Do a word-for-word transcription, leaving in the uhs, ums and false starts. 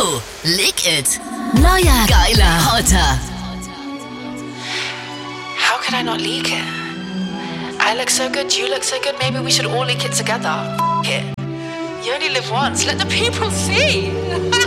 Oh, lick it. Neuer, geiler, hotter. How could I not leak it? I look so good, you look so good, maybe we should all leak it together. F it. You only live once, let the people see.